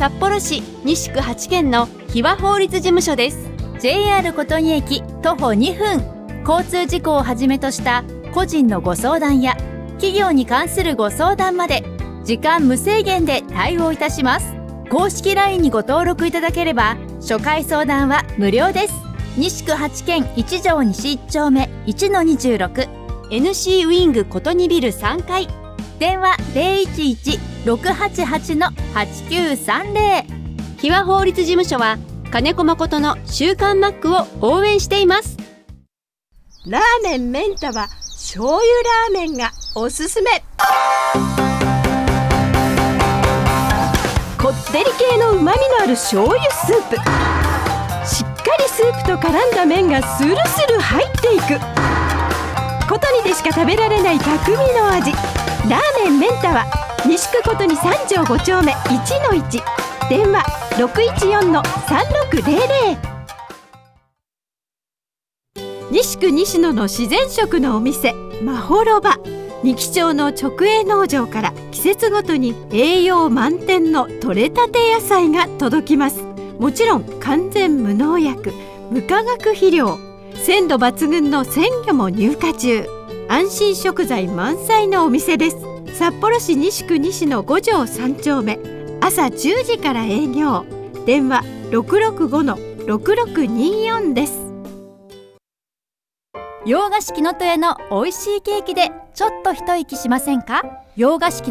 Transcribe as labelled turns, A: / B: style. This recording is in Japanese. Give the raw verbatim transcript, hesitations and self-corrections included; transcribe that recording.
A: 札幌市西区はちけんの日和法律事務所です。 ジェイアール 琴仁駅徒歩にふん、交通事故をはじめとした個人のご相談や企業に関するご相談まで時間無制限で対応いたします。公式 ライン にご登録いただければ初回相談は無料です。西区はちけんいち条西いち丁目 いちのにじゅうろく エヌシー ウィング琴仁ビルさんかい、電話 ゼロいちいち ろくはちはち はちきゅうさんゼロ。 日和法律事務所は金子誠の週刊マックを応援しています。
B: ラーメンメンタは醤油ラーメンがおすすめ。こってり系のうまみのある醤油スープ、しっかりスープと絡んだ麺がスルスル入っていく、ことにでしか食べられない匠の味。ラーメンメンタは西区ことにさん条ご丁目 いちのいち、 電話 ろくいちよんのさんろくゼロゼロ。西区西野の自然食のお店まほろば、二木町の直営農場から季節ごとに栄養満点の採れたて野菜が届きます。もちろん完全無農薬無化学肥料、鮮度抜群の鮮魚も入荷中、安心食材満載のお店です。札幌市西区西野ご条さん丁目、朝じゅうじから営業、電話 ろくろくごのろくろくによん です。
A: 洋菓子木の戸屋の美味しいケーキでちょっと一息しませんか？洋菓子